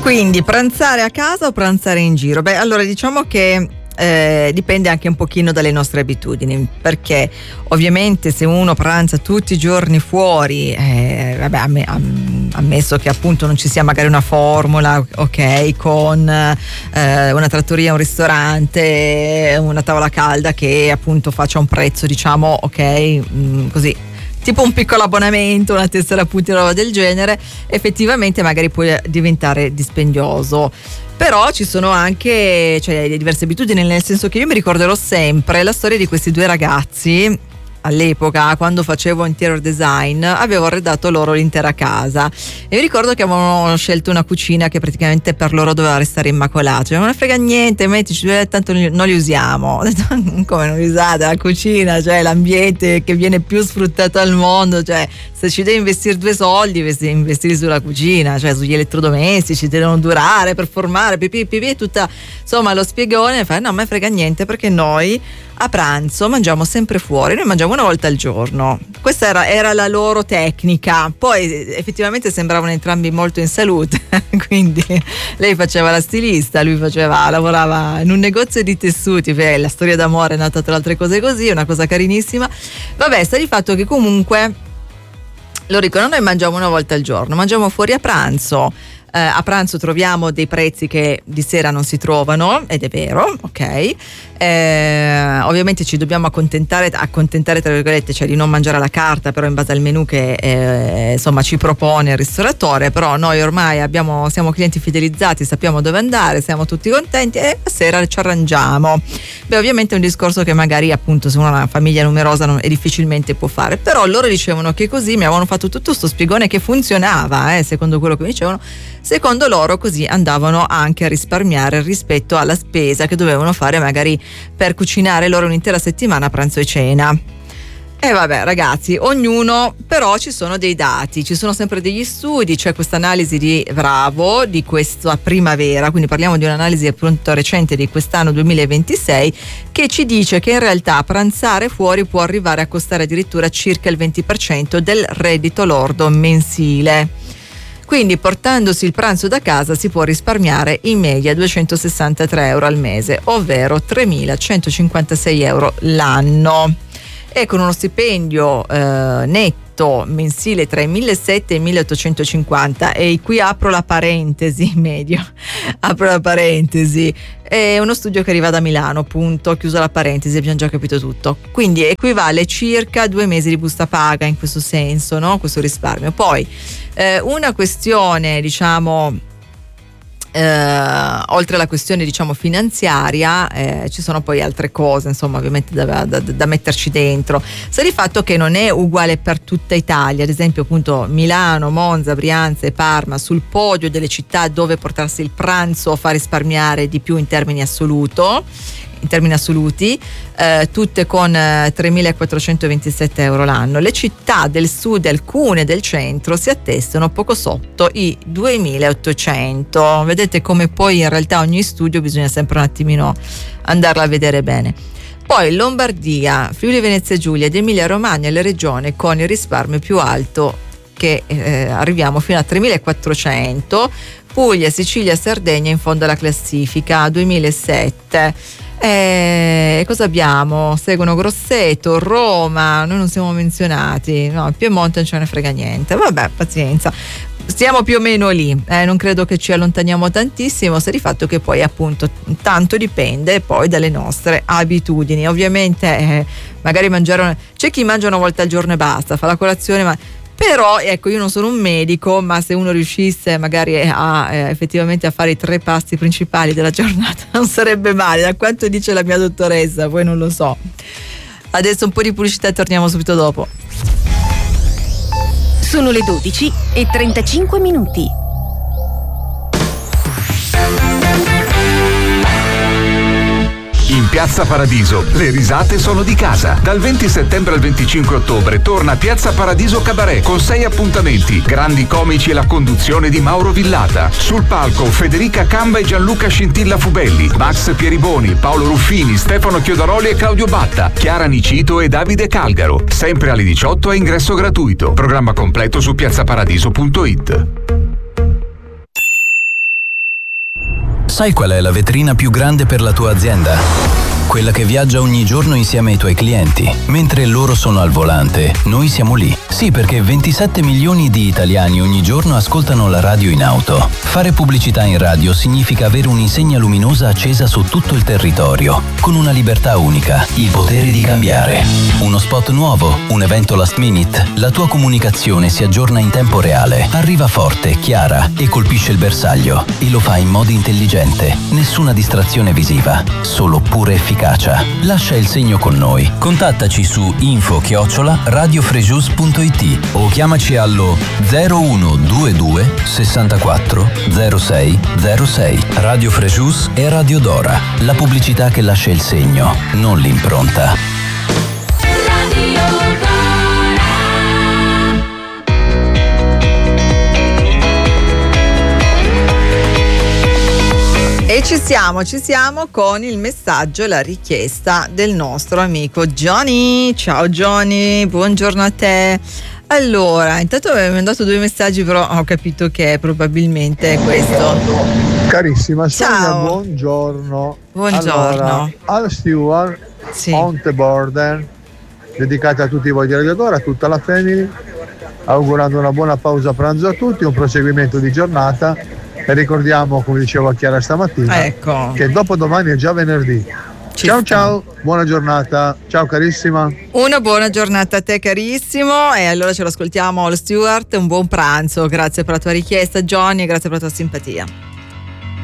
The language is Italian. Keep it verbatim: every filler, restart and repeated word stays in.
Quindi pranzare a casa o pranzare in giro? Beh, allora diciamo che eh, dipende anche un pochino dalle nostre abitudini, perché ovviamente se uno pranza tutti i giorni fuori, eh, vabbè, amm- amm- ammesso che appunto non ci sia magari una formula, ok, con eh, una trattoria, un ristorante, una tavola calda che appunto faccia un prezzo, diciamo, ok, mh, così, tipo un piccolo abbonamento, una tessera punti, roba del genere, effettivamente magari può diventare dispendioso. Però ci sono anche, cioè, diverse abitudini, nel senso che io mi ricorderò sempre la storia di questi due ragazzi. All'epoca, quando facevo interior design, avevo arredato loro l'intera casa e mi ricordo che avevano scelto una cucina che praticamente per loro doveva restare immacolata. Cioè, non ne frega niente, mettici, tanto non li usiamo. Ho detto, come non li usate la cucina? Cioè, l'ambiente che viene più sfruttato al mondo, cioè se ci devi investire due soldi, devi investire sulla cucina, cioè sugli elettrodomestici, devono durare, performare, pipì, pipì, tutta, insomma, lo spiegone. Fa, no, me frega niente, perché noi a pranzo mangiamo sempre fuori, noi mangiamo una volta al giorno. Questa era, era la loro tecnica. Poi effettivamente sembravano entrambi molto in salute, quindi lei faceva la stilista, lui faceva, lavorava in un negozio di tessuti. Beh, la storia d'amore è nata tra altre cose così, una cosa carinissima. Vabbè, sta di fatto che comunque lo dicono, noi mangiamo una volta al giorno, mangiamo fuori a pranzo. Eh, a pranzo troviamo dei prezzi che di sera non si trovano, ed è vero, ok. Eh, ovviamente ci dobbiamo accontentare, accontentare tra virgolette, cioè di non mangiare alla carta, però in base al menù che eh, insomma ci propone il ristoratore. Però noi ormai abbiamo, siamo clienti fidelizzati, sappiamo dove andare, siamo tutti contenti e la sera ci arrangiamo. Beh, ovviamente è un discorso che magari appunto se uno ha una famiglia numerosa non, e difficilmente può fare, però loro dicevano che così mi avevano fatto tutto sto spiegone che funzionava, eh, secondo quello che mi dicevano. Secondo loro così andavano anche a risparmiare rispetto alla spesa che dovevano fare magari per cucinare loro un'intera settimana pranzo e cena. E vabbè ragazzi, ognuno, però ci sono dei dati, ci sono sempre degli studi, c'è questa analisi di Bravo di questa primavera, quindi parliamo di un'analisi appunto recente di quest'anno duemilaventisei, che ci dice che in realtà pranzare fuori può arrivare a costare addirittura circa il venti per cento del reddito lordo mensile. Quindi portandosi il pranzo da casa si può risparmiare in media duecentosessantatré euro al mese, ovvero tremilacentocinquantasei euro l'anno. E con uno stipendio eh, netto mensile tra i millesettecento e i milleottocentocinquanta, e qui apro la parentesi, medio, apro la parentesi, è uno studio che arriva da Milano, punto, chiusa la parentesi, abbiamo già capito tutto. Quindi equivale circa a due mesi di busta paga in questo senso, no? Questo risparmio. Poi eh, una questione, diciamo, eh, oltre alla questione, diciamo, finanziaria, eh, ci sono poi altre cose, insomma, ovviamente da, da, da metterci dentro. Sta di fatto che non è uguale per tutta Italia, ad esempio appunto Milano, Monza, Brianza e Parma sul podio delle città dove portarsi il pranzo fa risparmiare di più in termini assoluto, in termini assoluti, eh, tutte con eh, tremilaquattrocentoventisette euro l'anno. Le città del sud, alcune del centro, si attestano poco sotto i duemilaottocento. Vedete come poi in realtà ogni studio bisogna sempre un attimino andarla a vedere bene. Poi Lombardia, Friuli Venezia Giulia ed Emilia Romagna, le regioni con il risparmio più alto, che eh, arriviamo fino a tremilaquattrocento. Puglia, Sicilia, Sardegna in fondo alla classifica, duemilasette. E cosa abbiamo? Seguono Grosseto, Roma, noi non siamo menzionati, no, il Piemonte non ce ne frega niente, vabbè, pazienza, stiamo più o meno lì, eh, non credo che ci allontaniamo tantissimo, se di fatto che poi appunto tanto dipende poi dalle nostre abitudini. Ovviamente eh, magari mangiare una... c'è chi mangia una volta al giorno e basta, fa la colazione, ma però ecco, io non sono un medico, ma se uno riuscisse magari a eh, effettivamente a fare i tre pasti principali della giornata non sarebbe male, da quanto dice la mia dottoressa, poi non lo so. Adesso un po' di pubblicità e torniamo subito dopo. Sono le dodici e trentacinque minuti. In Piazza Paradiso le risate sono di casa. Dal venti settembre al venticinque ottobre torna Piazza Paradiso Cabaret con sei appuntamenti, grandi comici e la conduzione di Mauro Villata. Sul palco Federica Camba e Gianluca Scintilla Fubelli, Max Pieriboni, Paolo Ruffini, Stefano Chiodaroli e Claudio Batta, Chiara Nicito e Davide Calgaro. Sempre alle diciotto a ingresso gratuito. Programma completo su piazzaparadiso punto it. Sai qual è la vetrina più grande per la tua azienda? Quella che viaggia ogni giorno insieme ai tuoi clienti. Mentre loro sono al volante, noi siamo lì. Sì, perché ventisette milioni di italiani ogni giorno ascoltano la radio in auto. Fare pubblicità in radio significa avere un'insegna luminosa accesa su tutto il territorio, con una libertà unica, il potere di cambiare. Uno spot nuovo, un evento last minute, la tua comunicazione si aggiorna in tempo reale, arriva forte, chiara e colpisce il bersaglio. E lo fa in modo intelligente. Nessuna distrazione visiva, solo pura efficacia. Lascia il segno con noi. Contattaci su info chiocciola radiofrejus punto it o chiamaci allo zero uno due due sessantaquattro zero sei zero sei. Radio Frejus e Radio Dora. La pubblicità che lascia il segno, non l'impronta. Radio Dora. E ci siamo, ci siamo con il messaggio e la richiesta del nostro amico Johnny. Ciao Johnny, buongiorno a te. Allora, intanto avevo mandato due messaggi, però ho capito che probabilmente è questo. Carissima Sonia, Ciao. buongiorno. Buongiorno. Allora, al Stewart, Sì. On the Border, dedicata a tutti voi di Radio Dora, a tutta la family, augurando una buona pausa pranzo a tutti, un proseguimento di giornata. E ricordiamo, come dicevo a Chiara stamattina, Ecco. che dopo domani è già venerdì. Ci ciao sta. ciao, buona giornata. Ciao carissima. Una buona giornata a te carissimo, e allora ce lo ascoltiamo allo Stewart, un buon pranzo, grazie per la tua richiesta Johnny e grazie per la tua simpatia.